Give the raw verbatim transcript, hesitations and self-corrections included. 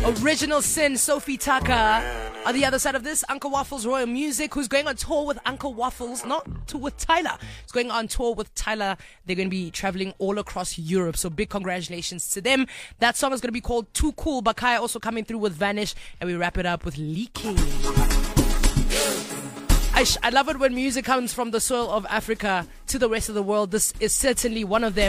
Original Sin, Sophie Tucker. On the other side of this, Uncle Waffles Royal Music, who's going on tour with Uncle Waffles, not tour with Tyler. He's going on tour with Tyler. They're going to be traveling all across Europe. So big congratulations to them. That song is going to be called Too Cool. Bakaya also coming through with Vanish. And we wrap it up with Leaking. I, sh- I love it when music comes from the soil of Africa to the rest of the world. This is certainly one of them.